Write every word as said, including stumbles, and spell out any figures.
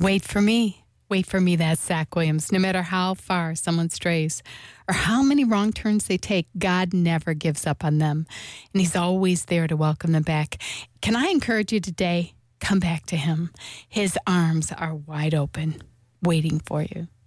Wait for me. Wait for me, that's Zach Williams. No matter how far someone strays or how many wrong turns they take, God never gives up on them. And he's always there to welcome them back. Can I encourage you today? Come back to him. His arms are wide open, waiting for you.